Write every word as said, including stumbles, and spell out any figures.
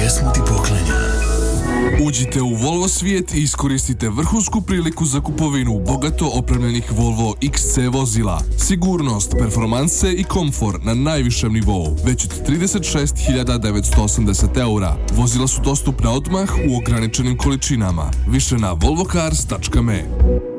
pjesmu ti poklanja. Uđite u Volvo svijet i iskoristite vrhunsku priliku za kupovinu bogato opremljenih Volvo iks ce vozila. Sigurnost, performanse i komfor na najvišem nivou. Već od trideset šest hiljada devetsto osamdeset eura. Vozila su dostupna odmah u ograničenim količinama. Više na volvo cars tačka me.